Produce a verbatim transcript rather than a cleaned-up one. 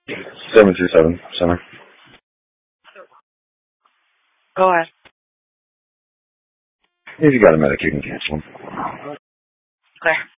seven two seven center. Go ahead. If you got a medic, you can cancel them. Okay.